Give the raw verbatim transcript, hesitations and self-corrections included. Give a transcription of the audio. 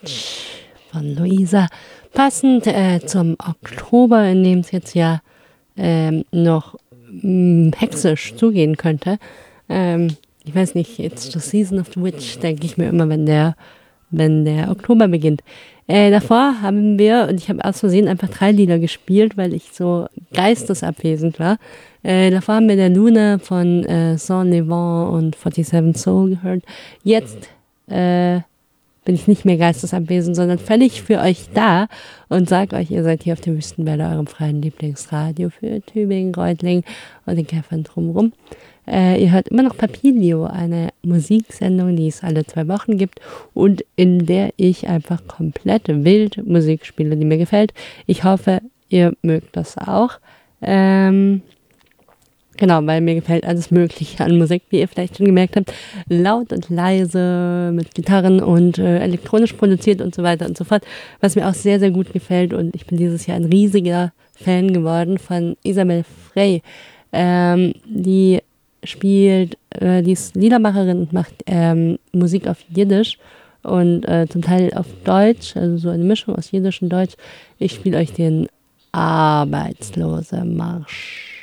Witch von Luisa. Passend äh, zum Oktober, in dem es jetzt ja ähm, noch mh, hexisch zugehen könnte. Ähm, ich weiß nicht, it's the season of the witch, denke ich mir immer, wenn der, wenn der Oktober beginnt. Äh, davor haben wir, und ich habe aus Versehen einfach drei Lieder gespielt, weil ich so geistesabwesend war. Äh, davor haben wir der Luna von äh, Saint-Levant und forty-seven Soul gehört. Jetzt äh, bin ich nicht mehr geistesabwesend, sondern völlig für euch da und sage euch, ihr seid hier auf der Wüstenwelle, eurem freien Lieblingsradio für Tübingen, Reutlingen und den Käfern drumherum. Äh, ihr hört immer noch Papilio, eine Musiksendung, die es alle zwei Wochen gibt und in der ich einfach komplett wild Musik spiele, die mir gefällt. Ich hoffe, ihr mögt das auch. Ähm, genau, weil mir gefällt alles Mögliche an Musik, wie ihr vielleicht schon gemerkt habt. Laut und leise, mit Gitarren und äh, elektronisch produziert und so weiter und so fort. Was mir auch sehr, sehr gut gefällt und ich bin dieses Jahr ein riesiger Fan geworden von Isabel Frey. Ähm, die spielt, äh, die ist Liedermacherin und macht ähm, Musik auf Jiddisch und äh, zum Teil auf Deutsch, also so eine Mischung aus Jiddisch und Deutsch. Ich spiele euch den Arbeitslose Marsch.